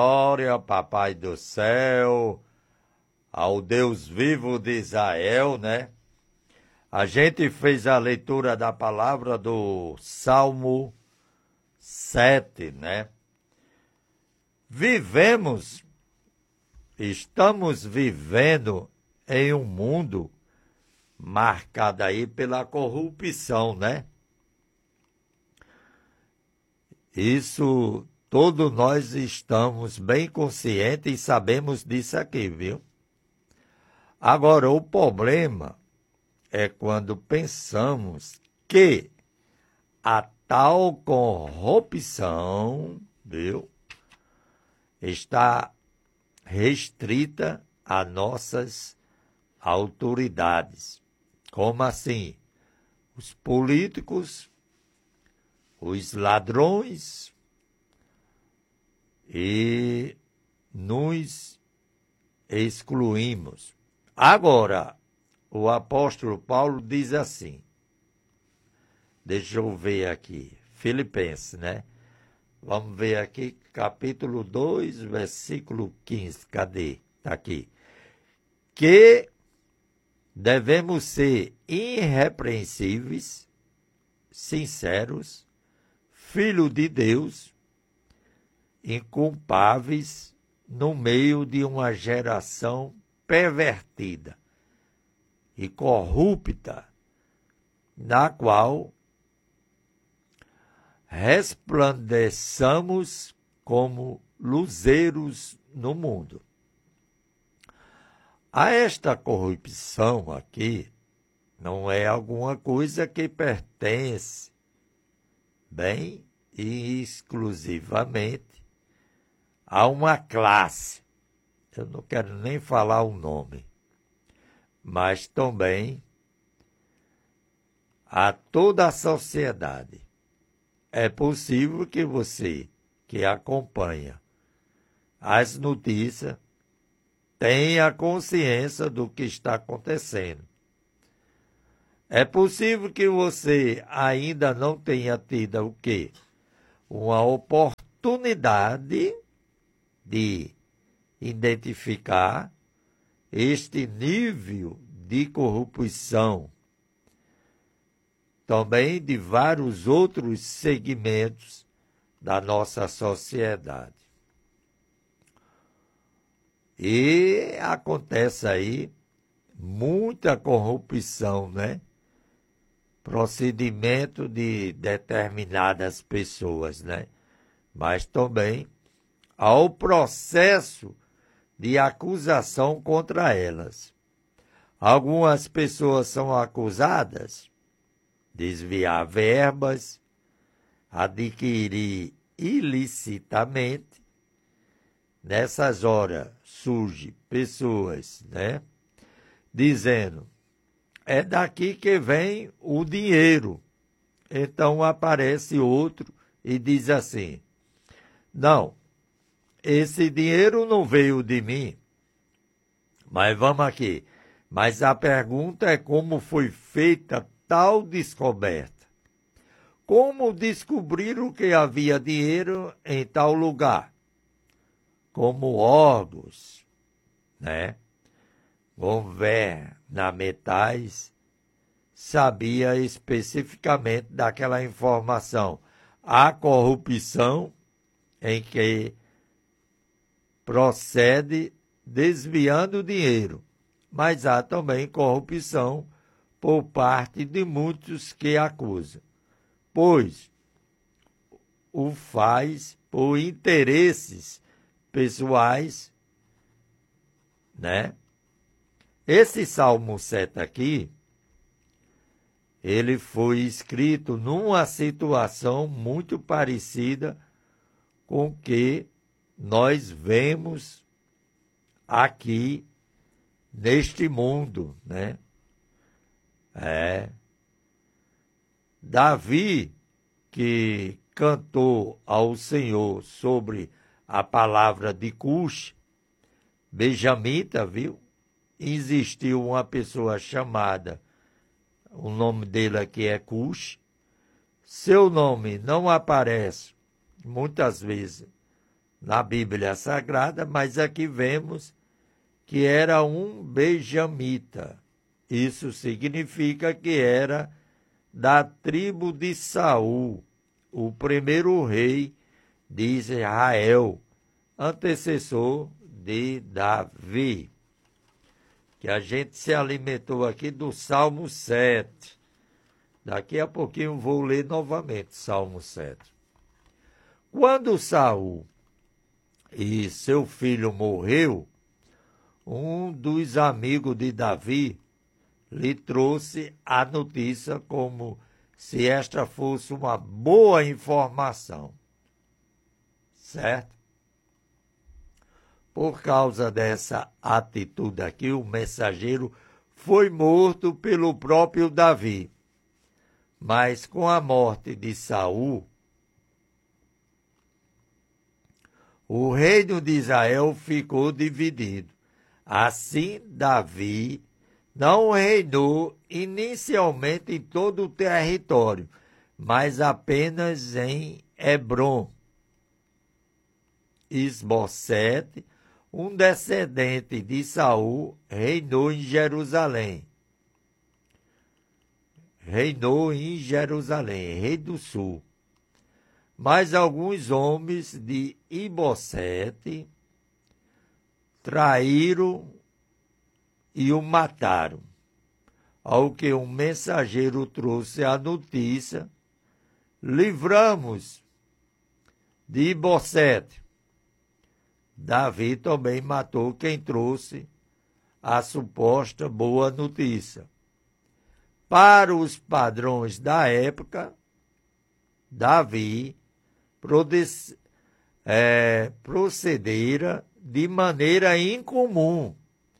Glória, Papai do céu, ao Deus vivo de Israel, né? A gente fez a leitura da palavra do Salmo 7, né? Estamos vivendo em um mundo marcado aí pela corrupção, né? Isso todos nós estamos bem conscientes e sabemos disso aqui, viu? Agora, o problema é quando pensamos que a tal corrupção, viu, está restrita a nossas autoridades. Como assim? Os políticos, os ladrões, e nos excluímos. Agora, o apóstolo Paulo diz assim, deixa eu ver aqui, Filipenses, né? Vamos ver aqui, capítulo 2, versículo 15, cadê? Está aqui. Que devemos ser irrepreensíveis, sinceros, filho de Deus, inculpáveis no meio de uma geração pervertida e corrupta, na qual resplandeçamos como luzeiros no mundo. A esta corrupção aqui não é alguma coisa que pertence bem e exclusivamente a uma classe, eu não quero nem falar o nome, mas também a toda a sociedade. É possível que você, que acompanha as notícias, tenha consciência do que está acontecendo. É possível que você ainda não tenha tido o quê? Uma oportunidade de identificar este nível de corrupção, também de vários outros segmentos da nossa sociedade. E acontece aí muita corrupção, né? Procedimento de determinadas pessoas, né? Mas também ao processo de acusação contra elas. Algumas pessoas são acusadas de desviar verbas, adquirir ilicitamente. Nessas horas surgem pessoas, né, dizendo, é daqui que vem o dinheiro. Então aparece outro e diz assim, não, esse dinheiro não veio de mim, mas vamos aqui. Mas a pergunta é como foi feita tal descoberta. Como descobriram que havia dinheiro em tal lugar? Como órgãos, né, governamentais, sabia especificamente daquela informação. A corrupção em que procede desviando dinheiro, mas há também corrupção por parte de muitos que acusam, pois o faz por interesses pessoais, né? Esse Salmo 7 aqui, ele foi escrito numa situação muito parecida com o que nós vemos aqui neste mundo, né? Davi, que cantou ao Senhor sobre a palavra de Cush, benjamita, viu? Existiu uma pessoa chamada, o nome dele aqui é Cush, seu nome não aparece muitas vezes na Bíblia Sagrada, mas aqui vemos que era um benjamita. Isso significa que era da tribo de Saul, o primeiro rei de Israel, antecessor de Davi. Que a gente se alimentou aqui do Salmo 7. Daqui a pouquinho vou ler novamente Salmo 7. Quando Saul e seu filho morreu, um dos amigos de Davi lhe trouxe a notícia como se esta fosse uma boa informação. Certo? Por causa dessa atitude aqui, o mensageiro foi morto pelo próprio Davi. Mas com a morte de Saul, o reino de Israel ficou dividido. Assim, Davi não reinou inicialmente em todo o território, mas apenas em Hebrom. Isbosete, um descendente de Saul, reinou em Jerusalém. Rei do Sul. Mas alguns homens de Ibosete traíram e o mataram. Ao que um mensageiro trouxe a notícia, livramos de Ibosete. Davi também matou quem trouxe a suposta boa notícia. Para os padrões da época, Davi procedera de maneira incomum,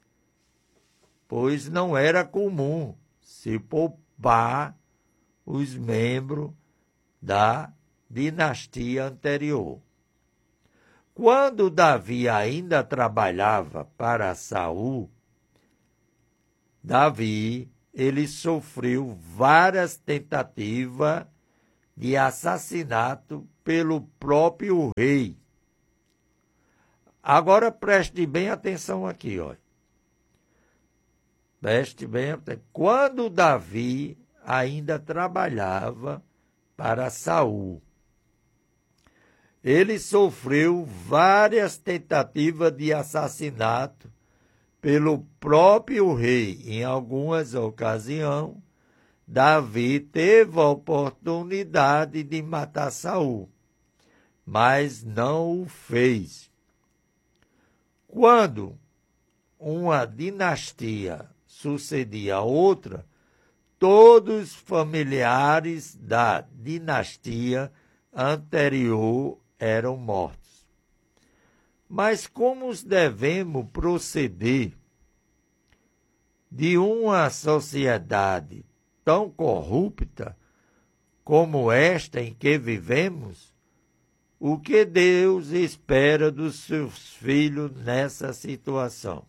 pois não era comum se poupar os membros da dinastia anterior. Quando Davi ainda trabalhava para Saul, ele sofreu várias tentativas de assassinato pelo próprio rei. Agora preste bem atenção aqui, olha. Preste bem atenção. Quando Davi ainda trabalhava para Saul, ele sofreu várias tentativas de assassinato pelo próprio rei. Em algumas ocasiões, Davi teve a oportunidade de matar Saul, mas não o fez. Quando uma dinastia sucedia a outra, todos os familiares da dinastia anterior eram mortos. Mas como devemos proceder de uma sociedade tão corrupta como esta em que vivemos? O que Deus espera dos seus filhos nessa situação?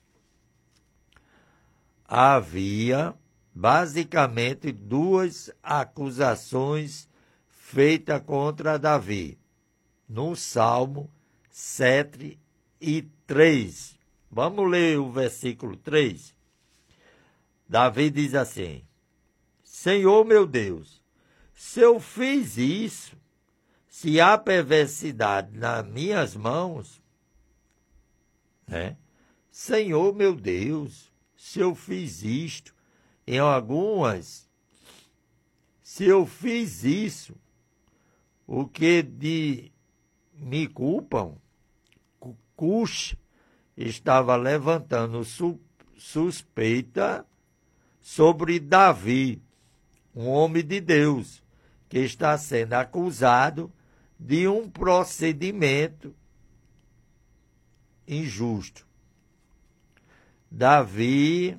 Havia basicamente duas acusações feitas contra Davi, no Salmo 7 e 3. Vamos ler o versículo 3. Davi diz assim: Senhor meu Deus, se eu fiz isso, se há perversidade nas minhas mãos, Senhor meu Deus, se eu fiz isto, se eu fiz isso, o que me culpam? Cush estava levantando suspeita sobre Davi, um homem de Deus, que está sendo acusado de um procedimento injusto. Davi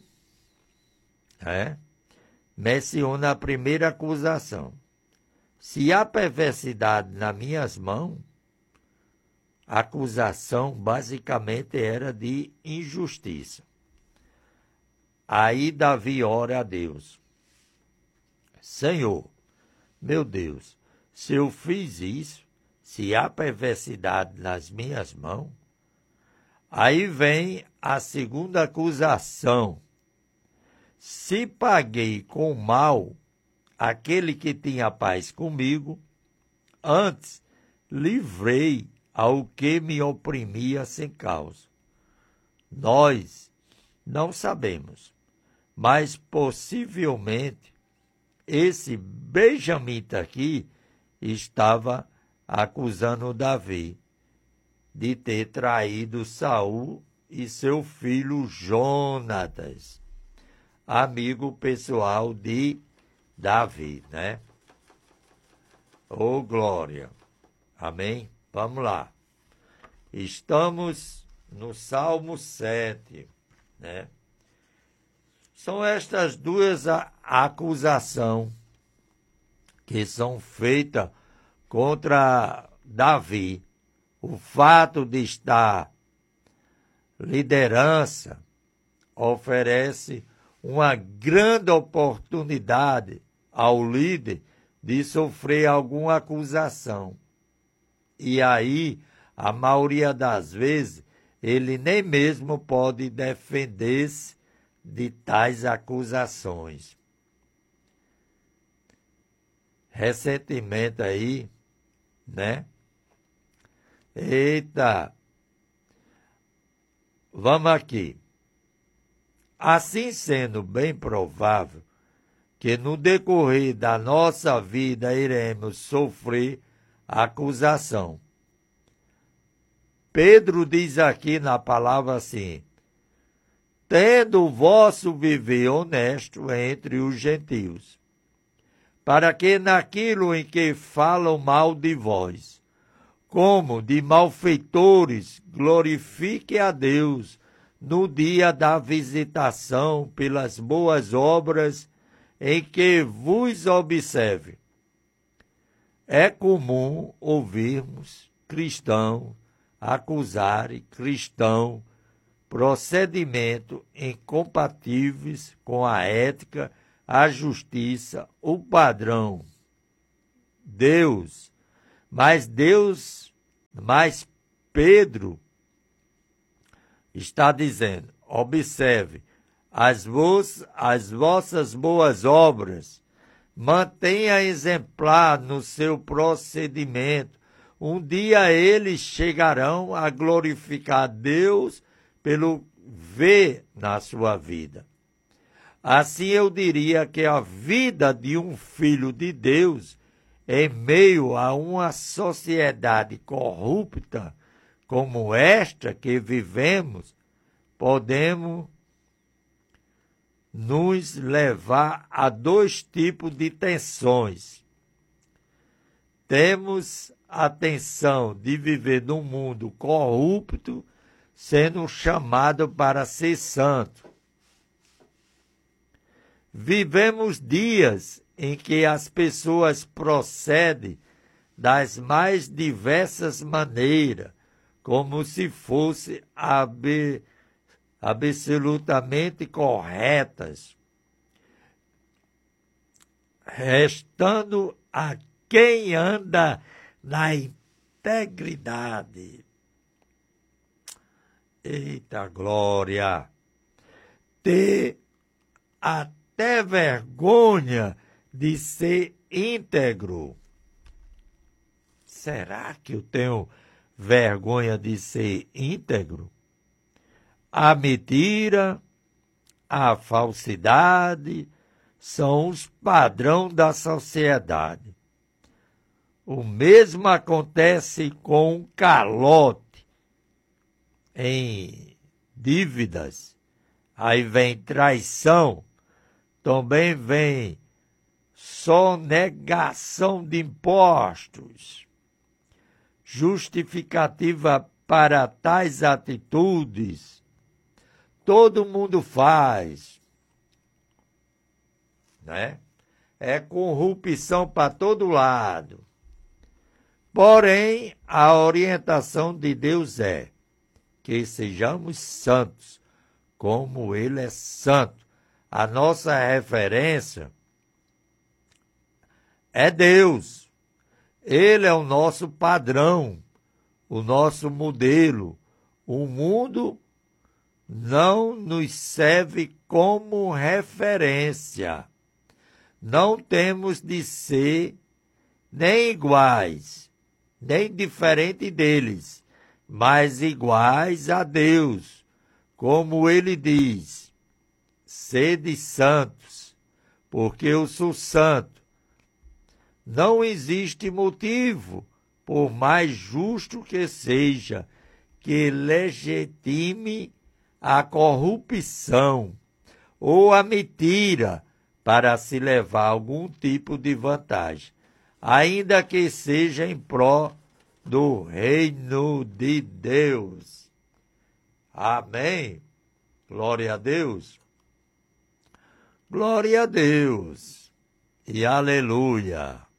menciona a primeira acusação. Se há perversidade nas minhas mãos, a acusação basicamente era de injustiça. Aí Davi ora a Deus: Senhor, meu Deus, se eu fiz isso, se há perversidade nas minhas mãos, aí vem a segunda acusação. Se paguei com mal aquele que tinha paz comigo, antes livrei ao que me oprimia sem causa. Nós não sabemos, mas possivelmente esse benjamita aqui estava acusando Davi de ter traído Saul e seu filho Jonatas, amigo pessoal de Davi, né? Ô, glória! Amém? Vamos lá. Estamos no Salmo 7, né? São estas duas acusações que são feitas contra Davi. O fato de estar liderança oferece uma grande oportunidade ao líder de sofrer alguma acusação. E aí, a maioria das vezes, ele nem mesmo pode defender-se de tais acusações. Recentemente aí, né? Eita! Vamos aqui. Assim sendo bem provável que no decorrer da nossa vida iremos sofrer acusação. Pedro diz aqui na palavra assim: tendo o vosso viver honesto entre os gentios, para que naquilo em que falam mal de vós, como de malfeitores, glorifique a Deus no dia da visitação pelas boas obras em que vos observe. É comum ouvirmos cristão acusarem cristão procedimento incompatíveis com a ética, a justiça, o padrão. Mas Pedro está dizendo, observe, as vossas boas obras, mantenha exemplar no seu procedimento. Um dia eles chegarão a glorificar Deus pelo ver na sua vida. Assim eu diria que a vida de um filho de Deus, em meio a uma sociedade corrupta como esta que vivemos, podemos nos levar a dois tipos de tensões. Temos a tensão de viver num mundo corrupto, sendo chamado para ser santo. Vivemos dias em que as pessoas procedem das mais diversas maneiras, como se fossem absolutamente corretas, restando a quem anda na integridade. Eita glória! Ter até vergonha de ser íntegro. Será que eu tenho vergonha de ser íntegro? A mentira, a falsidade são os padrões da sociedade. O mesmo acontece com o calote em dívidas. Aí vem traição, também vem sonegação de impostos. Justificativa para tais atitudes, todo mundo faz, né? É corrupção para todo lado. Porém, a orientação de Deus é que sejamos santos, como Ele é santo. A nossa referência é Deus. Ele é o nosso padrão, o nosso modelo. O mundo não nos serve como referência. Não temos de ser nem iguais, nem diferente deles, mas iguais a Deus, como ele diz: sede santos, porque eu sou santo. Não existe motivo, por mais justo que seja, que legitime a corrupção ou a mentira para se levar algum tipo de vantagem, ainda que seja em pró do reino de Deus. Amém? Glória a Deus. Glória a Deus. E aleluia.